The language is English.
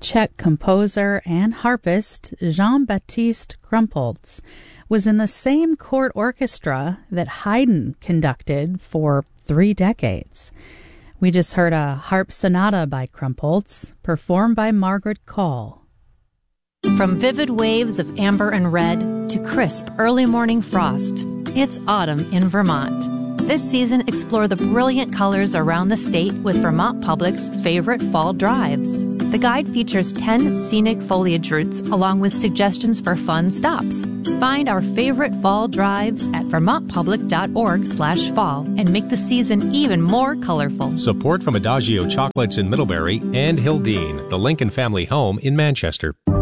Czech composer and harpist Jean-Baptiste Krumpholz was in the same court orchestra that Haydn conducted for 3 decades. We just heard a harp sonata by Krumpholz, performed by Margaret Call. From vivid waves of amber and red to crisp early morning frost, it's autumn in Vermont. This season, explore the brilliant colors around the state with Vermont Public's favorite fall drives. The guide features 10 scenic foliage routes along with suggestions for fun stops. Find our favorite fall drives at vermontpublic.org/fall and make the season even more colorful. Support from Adagio Chocolates in Middlebury and Hildene, the Lincoln family home in Manchester.